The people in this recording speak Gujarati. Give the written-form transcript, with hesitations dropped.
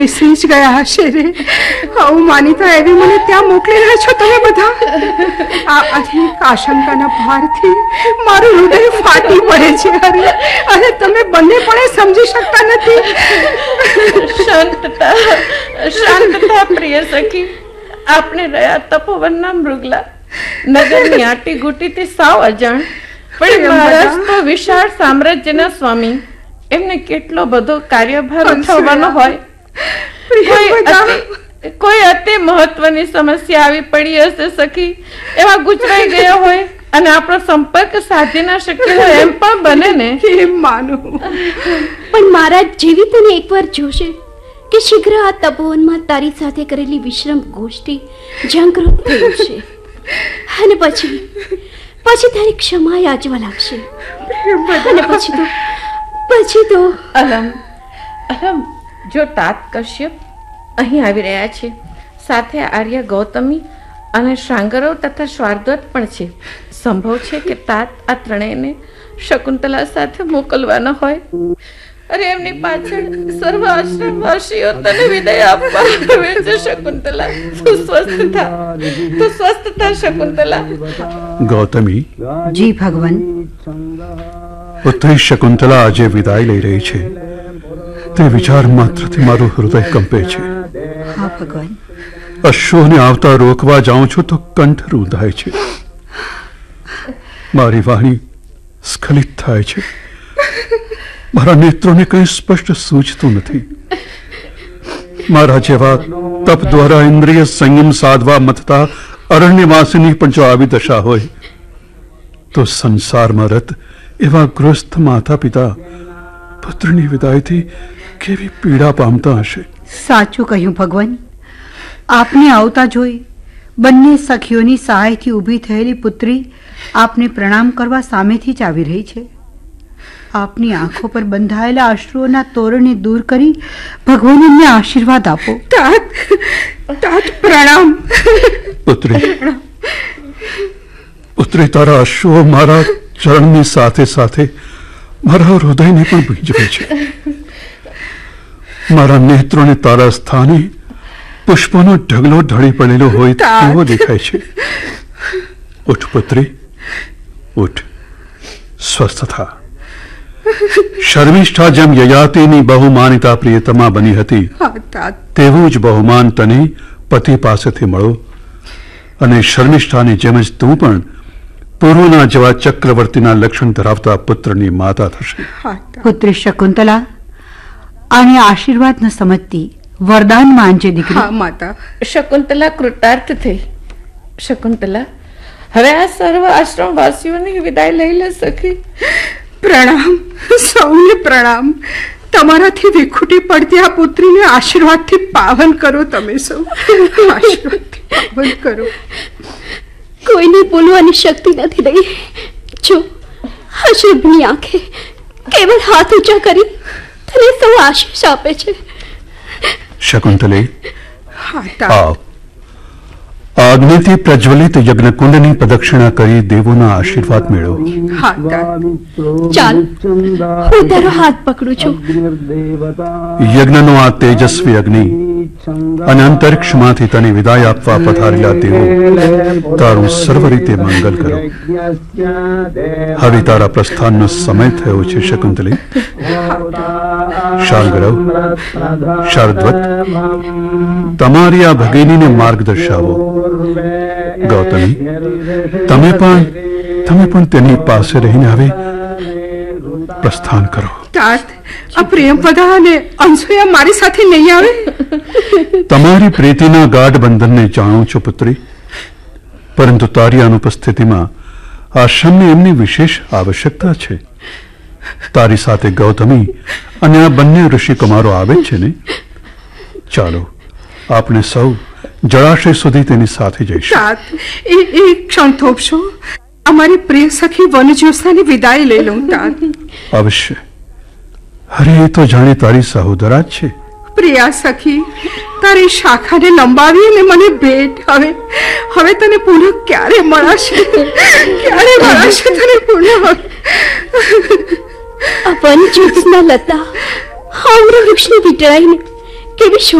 વિસરી જ ગયા હશે રે. આવું માનીતા એવી મને ત્યાં મોકલી રહ્યા છો તમે બધા. આ અધિક આશંકાના ભારથી મારું હૃદય ફાટી પડે છે. અરે તમે બંને પણ સમજી શકતા નથી. શાંતતા પ્રિય સખી. આપણે રહ્યા તપોવનના મૃગલા, નગરની આટી ગુટીથી સાવ અજાણ. પણ મહારાજ તો વિશાળ સામ્રાજ્યના સ્વામી. એમને કેટલો બધો કાર્યભાર ઉઠાવવાનો હોય. કોઈ અતિ મહત્વની સમસ્યા આવી પડી હશે સખી, એવા ગુચરાઈ ગયા હોય અને આપણો સંપર્ક સાધી ના શક્યો હોય એમ પણ બને ને. એમ માનું. પણ મહારાજ જેવી તને એકવાર જોશે કે શીઘ્ર આ તપોવનમાં તારી સાથે કરેલી વિશ્રમ ગોષ્ઠી જાગૃત થઈ ઉઠશે અને પછી તારી ક્ષમા યાચવા લાગશે. અને પછી તો અલમ જો તાત કશ્યપ અહીં આવી રહ્યા છે. સાથે આર્ય ગૌતમી અને શ્રાંગરવ તથા શ્વાર્દવત પણ છે. સંભવ છે કે તાત આ ત્રણેયને શકુંતલા સાથે મોકલવાના હોય. અરે એમની પાછળ સર્વ આશ્રમવાસીઓ તને વિદાય આપવા આવે છે. શકુંતલા તું સ્વસ્થ થા શકુંતલા. ગૌતમી. જી ભગવાન. પુત્રી શકુંતલા આજે વિદાય લઈ રહી છે તે વિચાર માત્રથી મારું હૃદય કંપે છે. હા ભગવાન. અશ્રુને આવતા રોકવા જાઉં છું તો કંઠ રૂંધાય છે. મારી વાણી સ્ખલિત થાય છે. મારા નેત્રોને કંઈ સ્પષ્ટ સૂઝતું નથી. મારા જેવા તપ દ્વારા ઇન્દ્રિય સંયમ સાધવા મથતા અરણ્યવાસીની પણ જો આવી દશા હોય તો સંસારમાં રત એવા ગૃહસ્થ માતા પિતા પુત્રની વિદાયથી કેવી પીડા પામતા હશે. સાચું કહ્યું ભગવાન. આપને આવતા જોઈ બંને સખીઓની સહાયથી ઊભી થયેલી પુત્રી આપને પ્રણામ કરવા સામેથી જ આવી રહી છે. આપની આંખો પર બંધાયેલા અશ્રુઓના તોરણને દૂર કરી ભગવાન એમને આશીર્વાદ આપો. તાત પ્રણામ. પુત્રી તારા અશ્રુઓ મારા ચરણની સાથે સાથે મારા હૃદયને પણ ભીંજવે છે. મારા નેત્રોને તારા સ્થાને પુષ્પોનો ઢગલો ઢળી પડેલો હોય તેવો દેખાય છે. ઉઠ પુત્રી, ઉઠ. સ્વસ્થ થા. શર્મિષ્ઠા જેમ યયાતિની બહુમાનિતા પ્રિયતમા બની હતી તેવું જ બહુમાન તને પતિ પાસેથી મળો અને શર્મિષ્ઠાની જેમ જ તું પણ પૂર્વના જેવા ચક્રવર્તીના લક્ષણ ધરાવતા પુત્રની માતા થશે. પુત્રી શકુંતલા, આને આશીર્વાદ ન સમજતી વરદાન માનજે દીકરી. હા માતા. શકુંતલા કૃતાર્થ થઈ. શકુંતલા, હવે આ સર્વ આશ્રમવાસીઓની વિદાય લઈ લે સખી. પ્રણામ. સૌને પ્રણામ. તમારાથી વિખૂટી પડતી આ પુત્રીને આશીર્વાદથી પાવન કરો. તમે સૌ આશીર્વાદથી પાવન કરો. કોઈને બોલવાની શક્તિ નથી રહી. જો અશુભની આંખે કેવળ હાથ ઊંચા કરી તને સૌ આશીષ આપે છે. શકુંતલે, આવ. અગ્નિથી પ્રજ્વલિત યજ્ઞકુંડની પ્રદક્ષિણા કરી દેવોના આશીર્વાદ મેળવો. ચાલ, હું તારો હાથ પકડું છું. યજ્ઞનો આ તેજસ્વી અગ્નિ અને અંતરિક્ષમાંથી તને વિદાય આપવા પધારેલા દેવો તારું સર્વ રીતે મંગલ કરો. હવે તારા પ્રસ્થાનનો સમય થયો છે શકુંતલે. શાર્ંગરવ, શાર્દવત, તમારી આ ભગિનીને માર્ગ દર્શાવો. ગૌતમી, તમે પણ તેની પાસે રહીને હવે પ્રસ્થાન કરો. તાત, આ પ્રિયંવદા અને અનસૂયા મારી સાથે નહીં આવે? તમારી પ્રીતિના ગાઢ બંધનને જાણું છું પુત્રી, પરંતુ તારી અનુપસ્થિતિમાં આશ્રમની એમની વિશેષ આવશ્યકતા છે. તારી સાથે ગૌતમી અને આ બંને ઋષિકુમારો આવે છે ને. ચાલો, આપણે સૌ જળાશય સુધી તેની સાથે જઈશું. એ ક્ષણ થોપશો. અમારી પ્રિય સખી વનજ્યોત્સાની વિદાય લઈ લઉં. તાત, અવશ્ય. અરે, એ તો જાણે તારી સહોદરા જ છે. પ્રિયા સખી, તારી શાખાને લંબાવી અને મને ભેટ. હવે તને પુનઃ ક્યારે મળશે? તને પુનઃ? આ વનજ્યોત્સના લતા આમ્ર વૃક્ષને વીંટળાઈને કેવી